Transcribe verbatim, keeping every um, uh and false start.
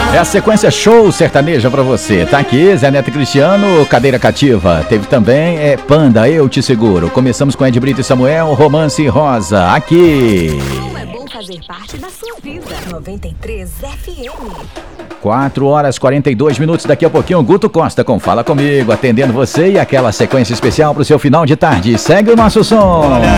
É a sequência show sertaneja pra você. Tá aqui, Zé Neto e Cristiano, Cadeira Cativa. Teve também é, Panda, Eu Te Seguro. Começamos com Ed Brito e Samuel, Romance Rosa. Aqui. Como é bom fazer parte da sua vida. noventa e três F M. quatro horas e quarenta e dois minutos. Daqui a pouquinho, Guto Costa com Fala Comigo, atendendo você e aquela sequência especial pro seu final de tarde. Segue o nosso som. Olha